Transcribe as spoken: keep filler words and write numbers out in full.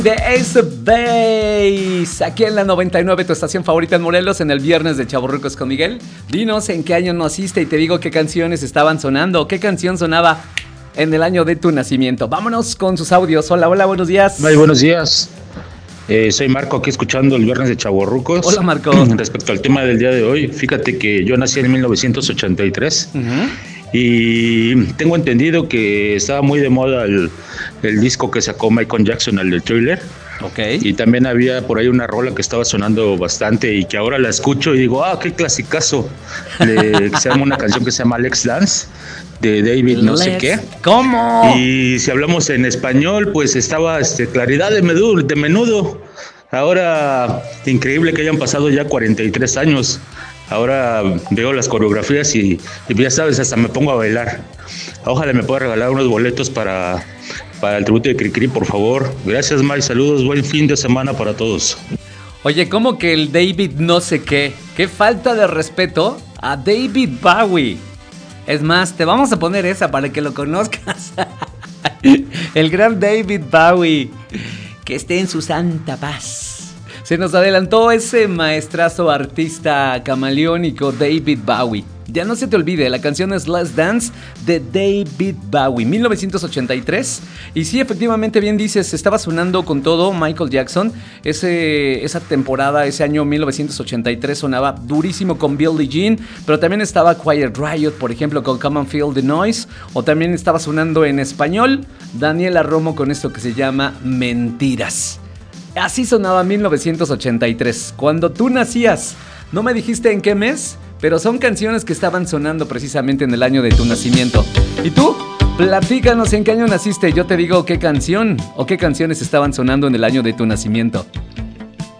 De Ace of Base, aquí en la noventa y nueve, tu estación favorita en Morelos, en el viernes de Chavorrucos con Miguel. Dinos en qué año naciste y te digo qué canciones estaban sonando, qué canción sonaba en el año de tu nacimiento. Vámonos con sus audios. Hola, hola, buenos días. Muy buenos días. Eh, soy Marco, aquí escuchando el viernes de Chavorrucos. Hola, Marco. Respecto al tema del día de hoy, fíjate que yo nací en mil novecientos ochenta y tres. Uh-huh. Y tengo entendido que estaba muy de moda el, el disco que sacó Michael Jackson, el del Thriller. Okay. Y también había por ahí una rola que estaba sonando bastante y que ahora la escucho y digo, ah, qué clasicazo. Le, se llama una canción que se llama Let's Dance, de David no Let's... sé qué. ¿Cómo? Y si hablamos en español, pues estaba este, Claridad de Menudo, de Menudo. Ahora, increíble que hayan pasado ya cuarenta y tres años. Ahora veo las coreografías y, y ya sabes, hasta me pongo a bailar. Ojalá me pueda regalar unos boletos para, para el tributo de Cricri, por favor. Gracias, May. Saludos. Buen fin de semana para todos. Oye, ¿cómo que el David no sé qué? ¡Qué falta de respeto a David Bowie! Es más, te vamos a poner esa para que lo conozcas. El gran David Bowie. Que esté en su santa paz. Se nos adelantó ese maestrazo artista camaleónico David Bowie. Ya no se te olvide, la canción es Let's Dance de David Bowie, mil novecientos ochenta y tres. Y sí, efectivamente, bien dices, estaba sonando con todo Michael Jackson. Ese, esa temporada, ese año mil novecientos ochenta y tres sonaba durísimo con Billie Jean. Pero también estaba Quiet Riot, por ejemplo, con Come and Feel the Noise. O también estaba sonando en español Daniela Romo con esto que se llama Mentiras. Así sonaba mil novecientos ochenta y tres, cuando tú nacías. No me dijiste en qué mes, pero son canciones que estaban sonando precisamente en el año de tu nacimiento. ¿Y tú? Platícanos en qué año naciste, yo te digo qué canción o qué canciones estaban sonando en el año de tu nacimiento.